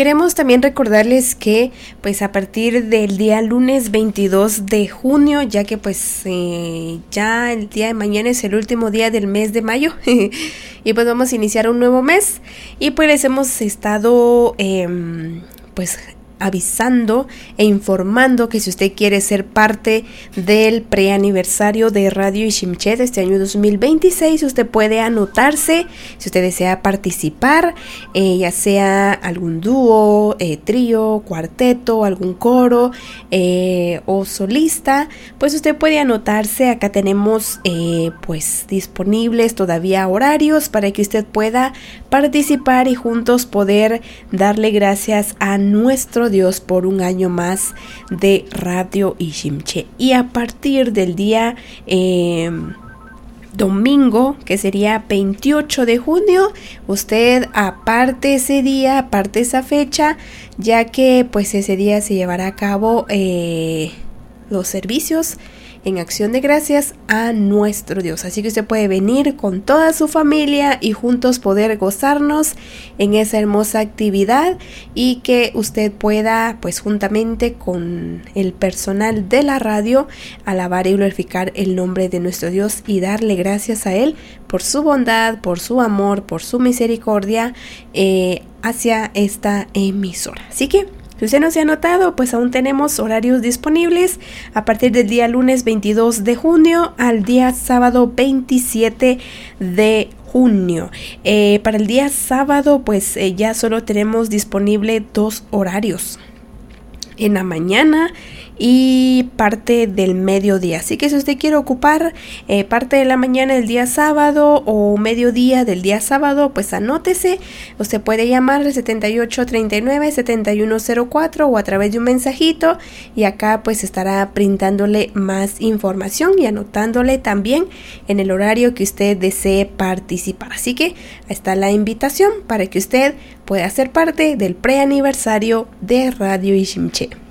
queremos también recordarles que pues a partir del día lunes 22 de junio, ya que pues ya el día de mañana es el último día del mes de mayo y pues vamos a iniciar un nuevo mes y pues les hemos estado pues avisando e informando que si usted quiere ser parte del preaniversario de Radio Ishimché de este año 2026, usted puede anotarse si usted desea participar, ya sea algún dúo, trío, cuarteto, algún coro o solista, pues usted puede anotarse. Acá tenemos pues disponibles todavía horarios para que usted pueda participar y juntos poder darle gracias a nuestro Dios por un año más de Radio Ishimché. Y a partir del día domingo, que sería 28 de junio, usted aparte ese día, aparte esa fecha, ya que pues ese día se llevará a cabo los servicios en acción de gracias a nuestro Dios. Así que usted puede venir con toda su familia y juntos poder gozarnos en esa hermosa actividad y que usted pueda pues juntamente con el personal de la radio alabar y glorificar el nombre de nuestro Dios y darle gracias a Él por su bondad, por su amor, por su misericordia hacia esta emisora. Así que si usted no se ha anotado, pues aún tenemos horarios disponibles a partir del día lunes 22 de junio al día sábado 27 de junio. Para el día sábado, pues ya solo tenemos disponible 2 horarios. En la mañana y parte del mediodía. Así que si usted quiere ocupar parte de la mañana del día sábado o mediodía del día sábado, pues anótese. Usted puede llamar al 7839-7104 o a través de un mensajito y acá pues estará brindándole más información y anotándole también en el horario que usted desee participar. Así que ahí está la invitación para que usted pueda ser parte del preaniversario de Radio Ishimché.